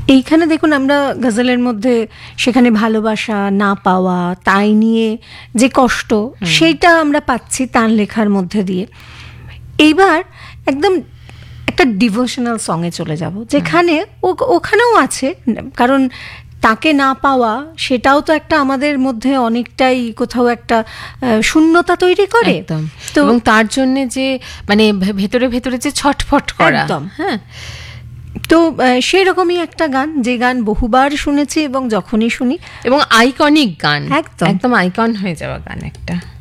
এইখানে দেখুন আমরা গজলের মধ্যে সেখানে ভালোবাসা না পাওয়া, তাই নিয়ে যে কষ্ট, সেইটা আমরা পাচ্ছি তার লেখার মধ্যে দিয়ে। এইবার একদম একটা ডিভোশনাল সঙ্গে চলে যাব, যেখানে ওখানেও আছে, কারণ তাকে না পাওয়া সেটাও তো একটা আমাদের মধ্যে অনেকটাই কোথাও একটা শূন্যতা তৈরি করে। তো এবং তার জন্য যে মানে ভেতরে ভেতরে যে ছটফট করা, একদম। হ্যাঁ, তো সেই রকমই একটা গান, যে গান বহুবার শুনেছি এবং যখনই শুনি, এবং আইকনিক গান, একদম একদম আইকন হয়ে যাওয়া গান একটা।